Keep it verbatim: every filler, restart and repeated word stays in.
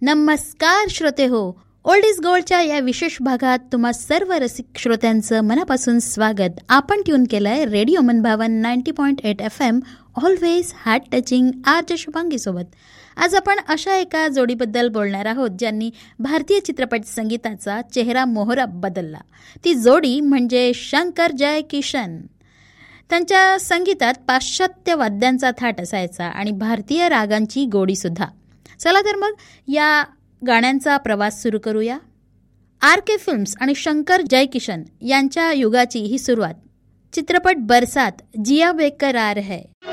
नमस्कार श्रोते हो, ओल्ड इज गोल्डच्या या विशेष भागात तुम्हा सर्व रसिक श्रोत्यांचं मनापासून स्वागत. आपण ट्यून केलंय रेडिओ मनभावन ninety point eight F M, always heart touching R J Shubhangi सोबत. आज आपण अशा एका जोडीबद्दल बोलणार आहोत ज्यांनी भारतीय चित्रपट संगीताचा चेहरा मोहरा बदलला. ती जोडी म्हणजे शंकर जय किशन. त्यांच्या संगीतात पाश्चात्य वाद्यांचा थाट असायचा आणि भारतीय रागांची गोडी सुद्धा. चला तर मग या गाण्यांचा प्रवास सुरू करूया. आर के फिल्म्स आणि शंकर जयकिशन यांच्या युगाची ही सुरुवात. चित्रपट बरसात, जिया बेकरार है.